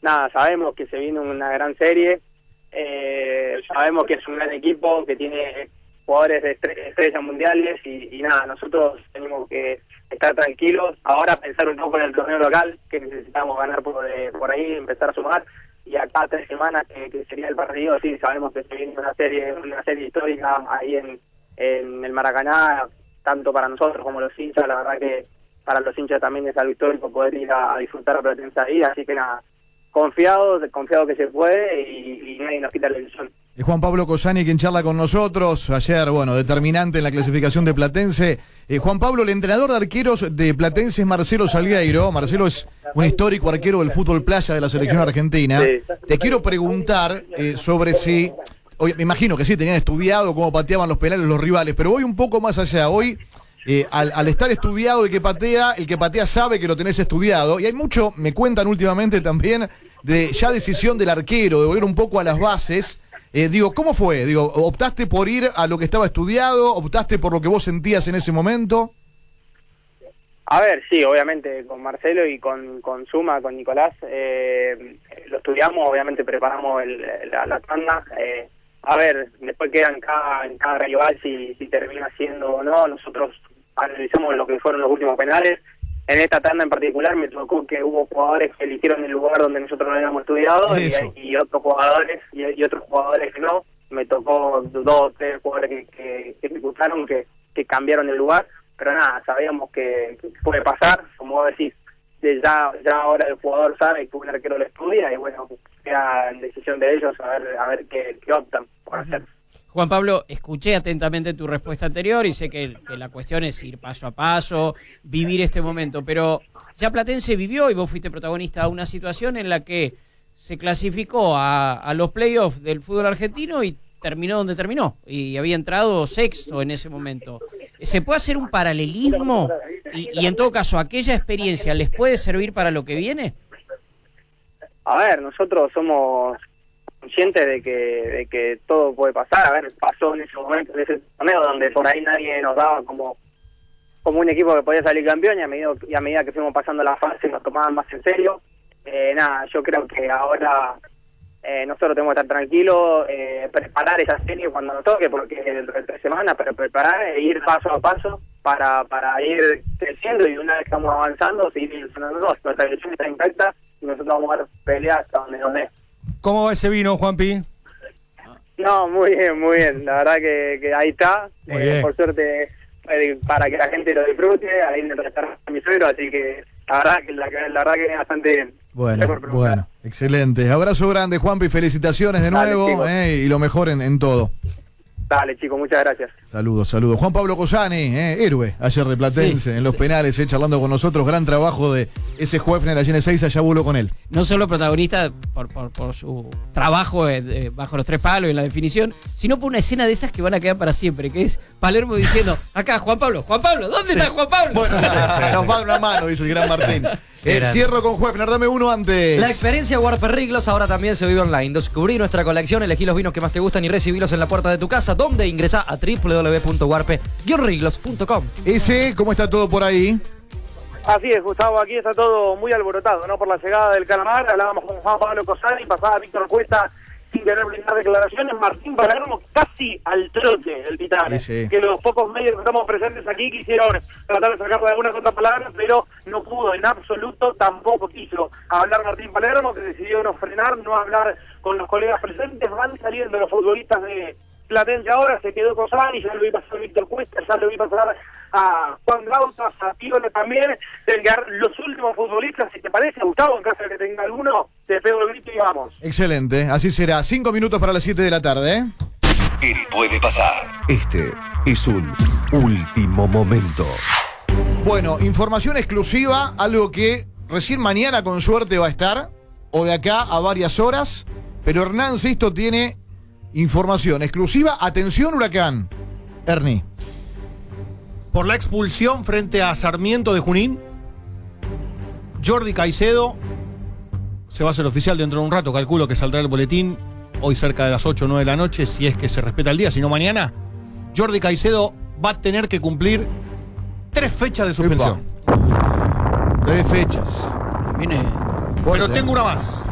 nada, sabemos que se viene una gran serie, sabemos que es un gran equipo, que tiene jugadores de estrellas mundiales y nada, nosotros tenemos que estar tranquilos, ahora pensar un poco en el torneo local, que necesitamos ganar por ahí, empezar a sumar, y acá 3 semanas que sería el partido, sí, sabemos que se viene una serie histórica ahí en el Maracaná, tanto para nosotros como los hinchas, la verdad que para los hinchas también es algo histórico poder ir a disfrutar a Platense ahí, así que nada, confiado que se puede y nadie nos quita la ilusión. Es Juan Pablo Cosani quien charla con nosotros. Ayer, determinante en la clasificación de Platense. Juan Pablo, el entrenador de arqueros de Platense es Marcelo Salgueiro. Marcelo es un histórico arquero del fútbol playa de la selección argentina. Sí. Te quiero preguntar sobre si... me imagino que sí, tenían estudiado cómo pateaban los penales los rivales, pero voy un poco más allá. Hoy, al estar estudiado el que patea sabe que lo tenés estudiado. Y hay mucho, me cuentan últimamente también, de ya decisión del arquero, de volver un poco a las bases. ¿Cómo fue? ¿Optaste por ir a lo que estaba estudiado? ¿Optaste por lo que vos sentías en ese momento? A ver, sí, obviamente con Marcelo y con Suma, con Nicolás, lo estudiamos, obviamente preparamos la tanda. A ver, después queda en cada rival si termina siendo o no. Nosotros analizamos lo que fueron los últimos penales. En esta tanda en particular me tocó que hubo jugadores que eligieron el lugar donde nosotros no habíamos estudiado y otros jugadores que no. Me tocó 2 o 3 jugadores que ejecutaron que cambiaron el lugar, pero nada, sabíamos que puede pasar, como vos decís, ya ahora el jugador sabe que un arquero lo estudia y bueno, queda en decisión de ellos a ver qué optan por hacer. Juan Pablo, escuché atentamente tu respuesta anterior y sé que la cuestión es ir paso a paso, vivir este momento, pero ya Platense vivió y vos fuiste protagonista de una situación en la que se clasificó a los playoffs del fútbol argentino y terminó donde terminó, y había entrado sexto en ese momento. ¿Se puede hacer un paralelismo? Y en todo caso, ¿aquella experiencia les puede servir para lo que viene? A ver, nosotros somos conscientes de que todo puede pasar. A ver, pasó en ese momento, en ese torneo donde por ahí nadie nos daba como un equipo que podía salir campeón, y a medida que fuimos pasando la fase nos tomaban más en serio. Nada, yo creo que ahora nosotros tenemos que estar tranquilos, preparar esa serie cuando nos toque, porque es dentro de 3 semanas, pero preparar e ir paso a paso para ir creciendo, y una vez que estamos avanzando, seguir ilusionando todos. Nuestra ilusión está intacta y nosotros vamos a dar pelea hasta donde es. ¿Cómo va ese vino, Juanpi? No, muy bien. La verdad que ahí está. Por suerte, para que la gente lo disfrute, ahí en el restaurante mi suegro, así que la verdad que es bastante bien. Bueno, excelente. Abrazo grande, Juanpi, felicitaciones de nuevo, y lo mejor en todo. Dale, chicos, muchas gracias. Saludos. Juan Pablo Cosani, héroe ayer de Platense, en los penales, charlando con nosotros. Gran trabajo de ese Juefner allí en el 6, allá vuelo con él. No solo protagonista por su trabajo bajo los 3 palos y en la definición, sino por una escena de esas que van a quedar para siempre, que es Palermo diciendo, acá, Juan Pablo, ¿dónde está Juan Pablo? Bueno, nos va una mano, dice el gran Martín. Cierro con Juefner, dame uno antes. La experiencia Warper Riglos ahora también se vive online. Descubrí nuestra colección, elegí los vinos que más te gustan y recibílos en la puerta de tu casa, donde ingresá a www.warpe-riglos.com. ¿Cómo está todo por ahí? Así es, Gustavo, aquí está todo muy alborotado, ¿no? Por la llegada del Calamar, hablábamos con Juan Pablo Cosani, pasaba Víctor Cuesta sin querer brindar declaraciones, Martín Palermo casi al trote del Titán, que los pocos medios que estamos presentes aquí quisieron tratar de sacarle algunas otras palabras, pero no pudo, en absoluto tampoco quiso hablar Martín Palermo, que decidió no frenar, no hablar con los colegas presentes. Van saliendo los futbolistas de Platense ahora, se quedó Cosani, ya lo vi pasar a Víctor Cuesta, ya lo vi pasar a Juan Gautas, a Píole también, deben quedar los últimos futbolistas. Si te parece, Gustavo, en caso de que tenga alguno, te pego el grito y vamos. Excelente, así será. 5 minutos para las 7 de la tarde, ¿Qué puede pasar? Este es un último momento. Bueno, información exclusiva, algo que recién mañana con suerte va a estar, o de acá a varias horas, pero Hernán Sisto tiene información exclusiva. Atención, Huracán. Ernie. Por la expulsión frente a Sarmiento de Junín, Jordi Caicedo se va a hacer oficial dentro de un rato, calculo que saldrá el boletín hoy cerca de las 8 o 9 de la noche, si es que se respeta el día, si no mañana. Jordi Caicedo va a tener que cumplir 3 fechas de suspensión. 3 fechas. Viene. Pero tengo una más.